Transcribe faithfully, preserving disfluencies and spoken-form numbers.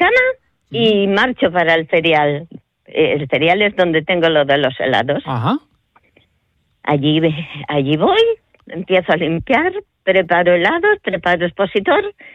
cama y marcho para el cereal. El cereal es donde tengo lo de los helados. Ajá. Allí, allí voy, empiezo a limpiar, preparo helados, preparo expositor